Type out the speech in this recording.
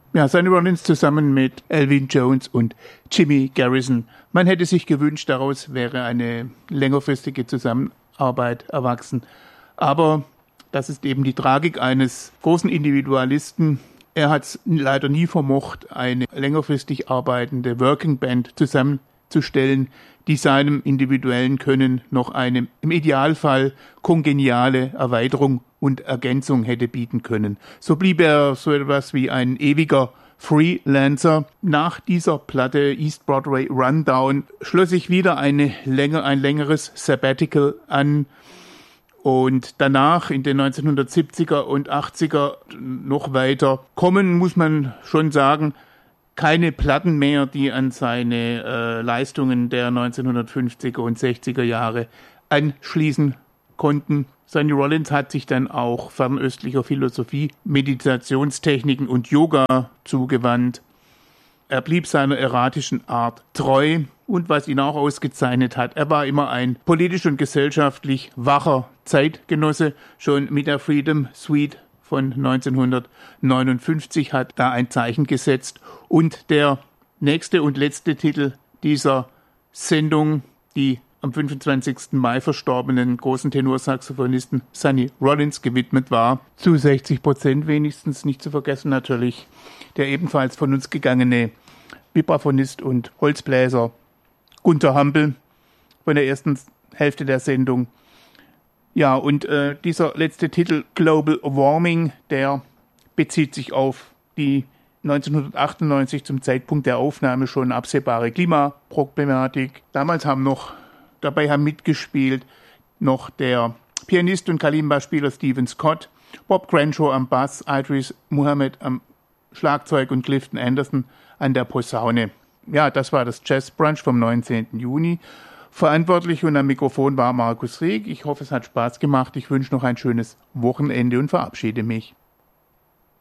Ja, Sonny Rollins zusammen mit Elvin Jones und Jimmy Garrison. Man hätte sich gewünscht, daraus wäre eine längerfristige Zusammenarbeit erwachsen. Aber das ist eben die Tragik eines großen Individualisten. Er hat es leider nie vermocht, eine längerfristig arbeitende Working Band zusammenzustellen, die seinem individuellen Können noch eine im Idealfall kongeniale Erweiterung und Ergänzung hätte bieten können. So blieb er so etwas wie ein ewiger Freelancer. Nach dieser Platte East Broadway Rundown schloss sich wieder ein längeres Sabbatical an. Und danach in den 1970er und 80er noch weiter kommen, muss man schon sagen, keine Platten mehr, die an seine Leistungen der 1950er und 60er Jahre anschließen konnten. Sonny Rollins hat sich dann auch fernöstlicher Philosophie, Meditationstechniken und Yoga zugewandt. Er blieb seiner erratischen Art treu und was ihn auch ausgezeichnet hat, er war immer ein politisch und gesellschaftlich wacher Zeitgenosse. Schon mit der Freedom Suite von 1959 hat da ein Zeichen gesetzt. Und der nächste und letzte Titel dieser Sendung, die am 25. Mai verstorbenen großen Tenorsaxophonisten Sonny Rollins gewidmet war, zu 60% wenigstens, nicht zu vergessen natürlich, der ebenfalls von uns gegangene Vibraphonist und Holzbläser Gunter Hampel von der ersten Hälfte der Sendung. Ja, und dieser letzte Titel, Global Warming, der bezieht sich auf die 1998 zum Zeitpunkt der Aufnahme schon absehbare Klimaproblematik. Damals haben mitgespielt noch der Pianist und Kalimba-Spieler Stephen Scott, Bob Crenshaw am Bass, Idris Muhammad am Schlagzeug und Clifton Anderson an der Posaune. Ja, das war das Jazz Brunch vom 19. Juni. Verantwortlich und am Mikrofon war Markus Rieck. Ich hoffe, es hat Spaß gemacht. Ich wünsche noch ein schönes Wochenende und verabschiede mich.